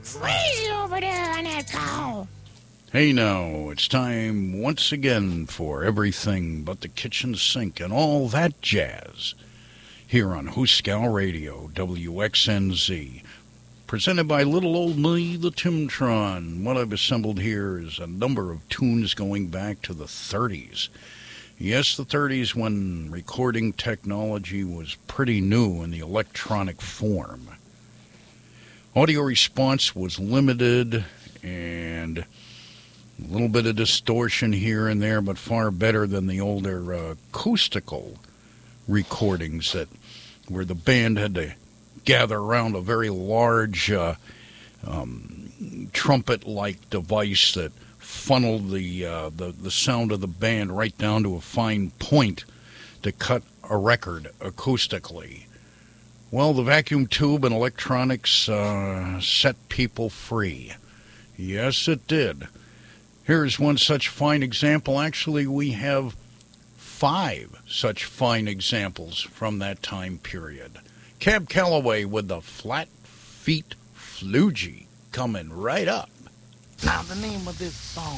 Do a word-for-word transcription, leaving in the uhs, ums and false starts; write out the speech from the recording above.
free over there on that cow. Hey now, it's time once again for everything but the kitchen sink and all that jazz. Here on Hooskow Radio, W X N Z. Presented by little old me, the Timtron. What I've assembled here is a number of tunes going back to the thirties. Yes, the thirties when recording technology was pretty new in the electronic form. Audio response was limited and a little bit of distortion here and there, but far better than the older uh, acoustical recordings that where the band had to gather around a very large uh, um, trumpet-like device that funneled the, uh, the the sound of the band right down to a fine point to cut a record acoustically. Well, the vacuum tube and electronics uh, set people free. Yes, it did. Here's one such fine example. Actually, we have five such fine examples from that time period. Cab Calloway with the Flat Feet Floogie coming right up. Now the name of this song